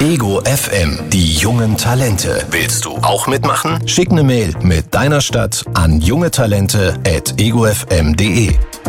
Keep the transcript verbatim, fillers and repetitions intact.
Ego F M, die jungen Talente. Willst du auch mitmachen? Schick eine Mail mit deiner Stadt an jungetalente at ego f m punkt de.